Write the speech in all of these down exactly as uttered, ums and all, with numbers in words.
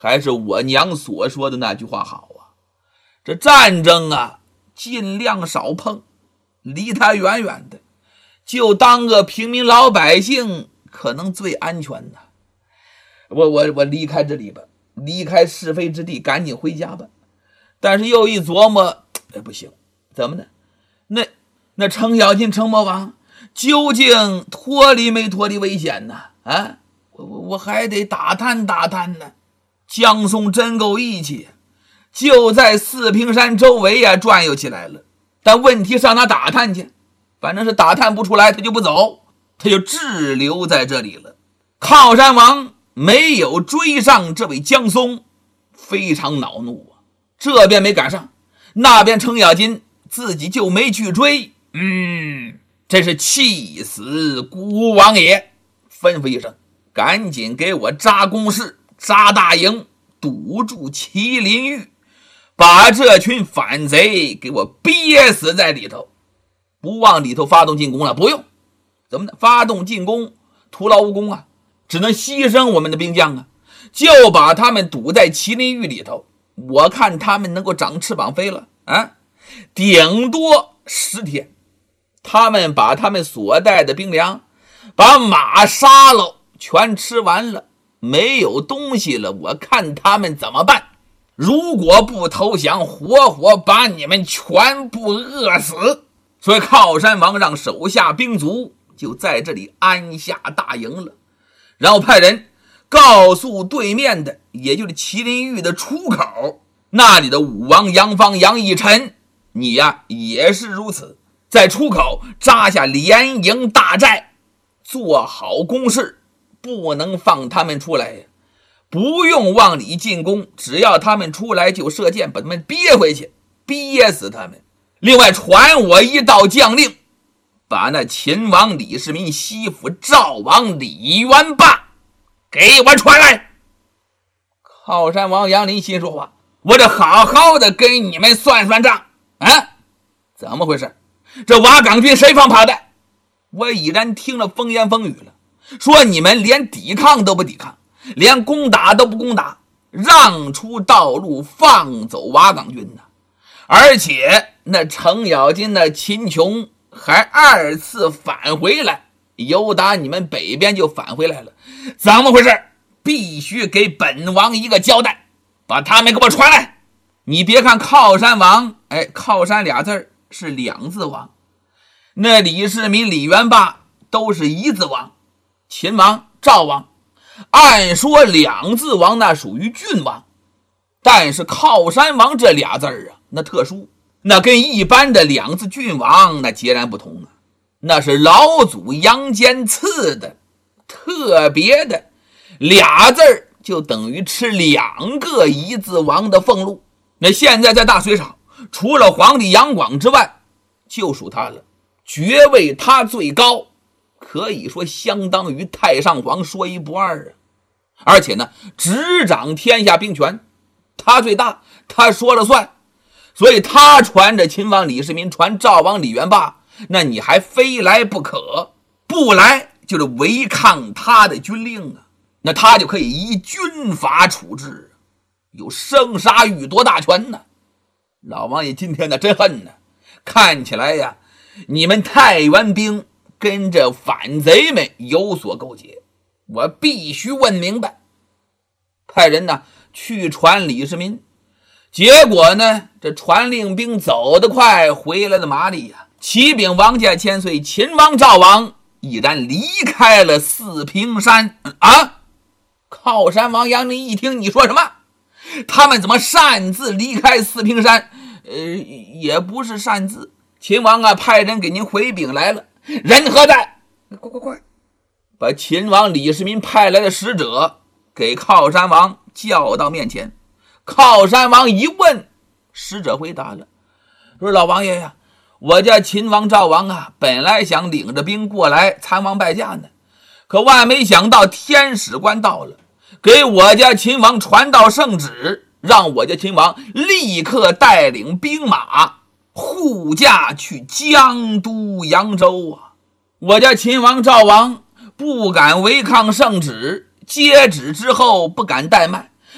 还是我娘所说的那句话好啊，这战争啊尽量少碰，离他远远的，就当个平民老百姓可能最安全的。我我我离开这里吧，离开是非之地，赶紧回家吧。但是又一琢磨，哎，不行，怎么呢？那那程咬金程魔王究竟脱离没脱离危险呢？啊，我我还得打探打探呢。江松真够义气，就在四平山周围呀、啊、转悠起来了。但问题上哪打探去？反正是打探不出来，他就不走，他就滞留在这里了。靠山王没有追上这位江松，非常恼怒啊！这边没赶上，那边程咬金自己就没去追，嗯，真是气死孤王爷！吩咐一声，赶紧给我扎工事，扎大营，堵住麒麟玉，把这群反贼给我憋死在里头，不往里头发动进攻了。不用，怎么呢？发动进攻徒劳无功啊，只能牺牲我们的兵将啊，就把他们堵在麒麟玉里头。我看他们能够长翅膀飞了啊，顶多十天。他们把他们所带的兵粮，把马杀了，全吃完了，没有东西了，我看他们怎么办？如果不投降，活活把你们全部饿死。所以靠山王让手下兵卒就在这里安下大营了，然后派人告诉对面的，也就是麒麟玉的出口，那里的武王杨方杨义臣，你呀也是如此，在出口扎下连营大寨，做好攻势，不能放他们出来呀。不用往里进攻，只要他们出来就射箭，把他们憋回去，憋死他们。另外传我一道将令，把那秦王李世民西府赵王李元霸给我传来。靠山王杨林心说话，我这好好的跟你们算算账啊！怎么回事？这瓦岗军谁放跑的？我已然听了风言风语了，说你们连抵抗都不抵抗，连攻打都不攻打，让出道路放走瓦岗军呢。而且那程咬金的秦琼还二次返回来，由打你们北边就返回来了，怎么回事？必须给本王一个交代，把他们给我传来。你别看靠山王，哎，靠山俩字是两字王，那李世民李元霸都是一字王，秦王赵王按说两字王那属于郡王，但是靠山王这俩字啊那特殊，那跟一般的两字郡王那截然不同啊，那是老祖杨坚赐的，特别的俩字就等于吃两个一字王的俸禄。那现在在大隋朝，除了皇帝杨广之外，就属他了，爵位他最高，可以说相当于太上皇，说一不二啊。而且呢，执掌天下兵权，他最大，他说了算。所以他传着秦王李世民，传赵王李元霸，那你还非来不可，不来就是违抗他的军令啊，那他就可以依军法处置，有生杀予夺大权呢。老王爷今天呢真恨呢，看起来呀，你们太原兵跟着反贼们有所勾结，我必须问明白。派人呢去传李世民，结果呢，这传令兵走得快，回来的麻利呀。启禀王家千岁，秦王赵王已然离开了四平山啊！靠山王杨林一听你说什么，他们怎么擅自离开四平山？呃，也不是擅自，秦王啊派人给您回禀来了，人何在？快快快，把秦王李世民派来的使者给靠山王叫到面前。靠山王一问，使者回答了，说老王爷呀，我家秦王赵王啊，本来想领着兵过来参王拜驾呢，可万没想到天使官到了，给我家秦王传到圣旨，让我家秦王立刻带领兵马护驾去江都扬州啊。我家秦王赵王不敢违抗圣旨，接旨之后不敢怠慢，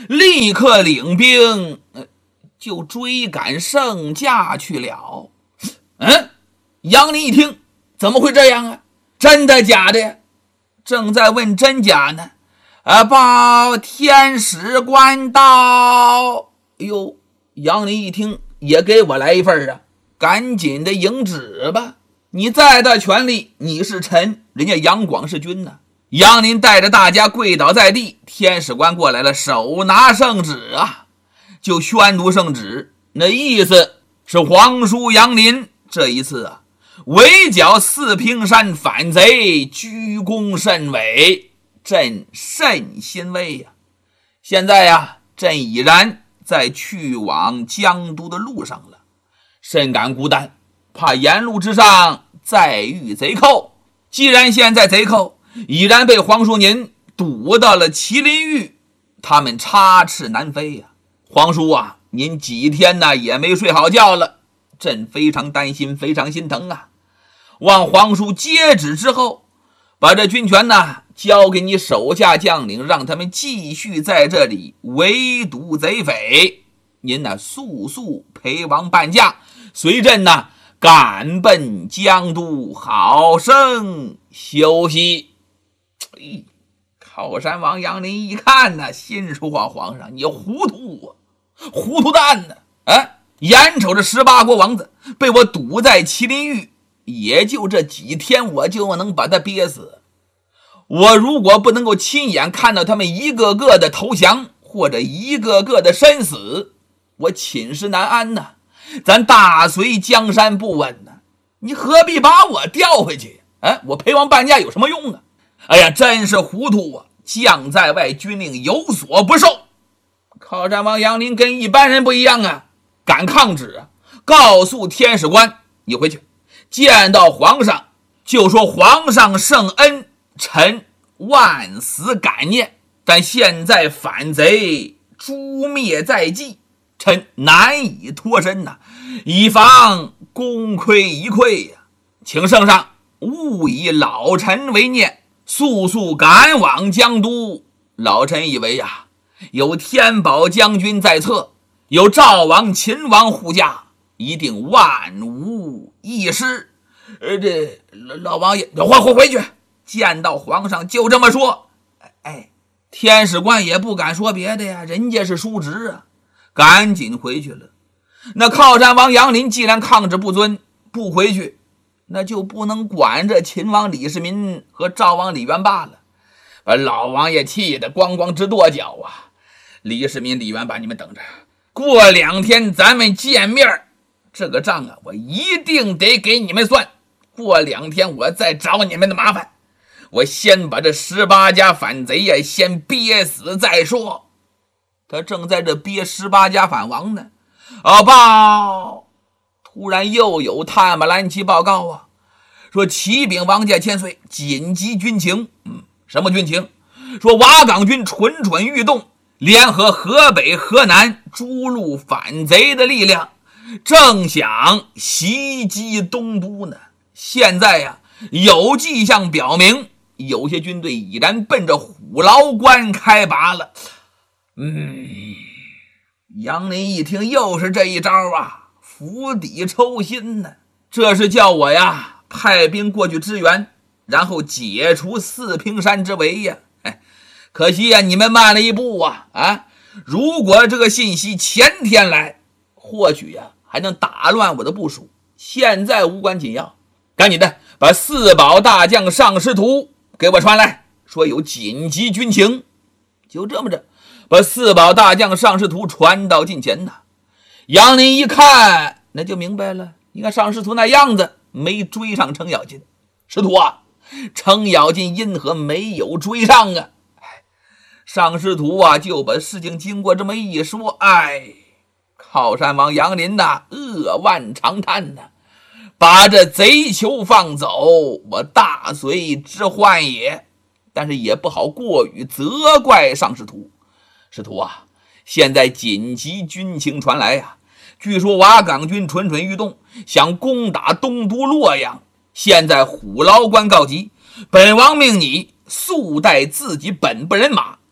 立刻领兵、呃、就追赶圣驾去了。嗯，杨林一听，怎么会这样啊？真的假的呀？正在问真假呢，啊，报天使官到。哎呦，杨林一听，也给我来一份啊，赶紧的迎旨吧。你再大权力，你是臣，人家杨广是君呢。杨林带着大家跪倒在地，天使官过来了，手拿圣旨啊，就宣读圣旨。那意思是皇叔杨林这一次啊，围剿四平山反贼，居功甚伟，朕甚欣慰呀、啊。现在呀、啊，朕已然在去往江都的路上了，甚感孤单，怕沿路之上再遇贼寇。既然现在贼寇已然被皇叔您堵到了麒麟峪，他们插翅难飞呀、啊。皇叔啊，您几天呢也没睡好觉了，朕非常担心，非常心疼啊。望皇叔接旨之后，把这军权呢交给你手下将领，让他们继续在这里围堵贼匪。您呢速速陪王伴驾，随朕呢赶奔江都，好生休息。哎，靠山王杨林一看呢，心说话，皇上你糊涂啊，糊涂蛋呢！哎，眼瞅着十八国王子被我堵在麒麟峪，也就这几天，我就能把他憋死。我如果不能够亲眼看到他们一个个的投降，或者一个个的身死，我寝食难安呐。咱大隋江山不稳呐，你何必把我调回去？哎，我陪王伴驾有什么用啊？哎呀，真是糊涂啊！将在外，军令有所不受。靠山王杨林跟一般人不一样啊，敢抗旨啊！告诉天使官，你回去见到皇上就说皇上圣恩，臣万死感念，但现在反贼诛灭在即，臣难以脱身呐、啊，以防功亏一篑呀、啊。请圣上勿以老臣为念，速速赶往江都。老臣以为呀、啊，有天宝将军在侧，有赵王秦王护驾，一定万无一失。呃，这老王爷回回回去见到皇上就这么说。哎，天使官也不敢说别的呀，人家是叔侄啊，赶紧回去了。那靠山王杨林既然抗旨不遵，不回去，那就不能管着秦王李世民和赵王李元霸了，把老王爷气得咣咣直跺脚啊！李世民、李元霸，你们等着，过两天咱们见面，这个账啊，我一定得给你们算。过两天我再找你们的麻烦，我先把这十八家反贼呀、啊，先憋死再说。他正在这憋十八家反王呢，啊报！突然又有探马兰旗报告啊，说启禀王家千岁，紧急军情。嗯，什么军情？说瓦岗军蠢蠢欲动，联合河北、河南诸路反贼的力量，正想袭击东都呢。现在呀、啊，有迹象表明，有些军队已然奔着虎牢关开拔了。嗯，杨林一听，又是这一招啊，釜底抽薪呢。这是叫我呀派兵过去支援，然后解除四平山之围呀。哎，可惜呀，你们慢了一步啊！啊，如果这个信息前天来，或许呀还能打乱我的部署。现在无关紧要，赶紧的把四宝大将上师图给我传来，说有紧急军情。就这么着，把四宝大将上师图传到近前呐。杨林一看，那就明白了。你看上师图那样子，没追上程咬金。师徒啊，程咬金因何没有追上啊？哎，上师图啊，就把事情经过这么一说，哎，靠山王杨林呐，扼腕长叹呐，把这贼囚放走，我大隋之患也。但是也不好过于责怪上师徒。师徒啊，现在紧急军情传来呀、啊，据说瓦岗军蠢蠢欲动，想攻打东都洛阳。现在虎牢关告急，本王命你速带自己本部人马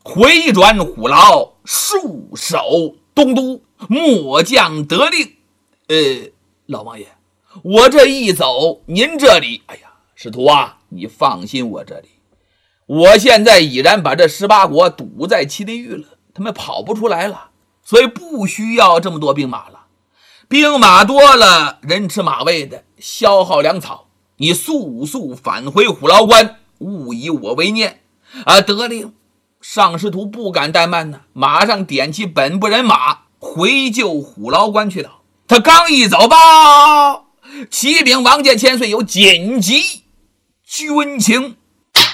回转虎牢，戍守东都，末将得令。呃，老王爷，我这一走，您这里，哎呀，师徒啊，你放心，我这里，我现在已然把这十八国堵在麒麟峪了，他们跑不出来了，所以不需要这么多兵马了。兵马多了，人吃马喂的，消耗粮草。你速速返回虎牢关，勿以我为念。啊，得令。尚师徒不敢怠慢呢，马上点起本部人马，回救虎牢关去了。他刚一走吧，启禀王见千岁有紧急军情。